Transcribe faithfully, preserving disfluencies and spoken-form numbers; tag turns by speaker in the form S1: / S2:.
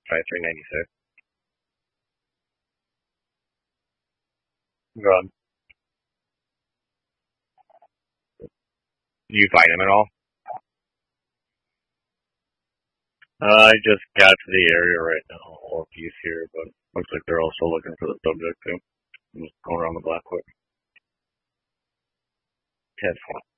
S1: five three ninety six. Good. Do you find him at all? Uh, I just got to the area right now. Or he's here, but looks like they're also looking for the subject too. I'm just going around the block quick. ten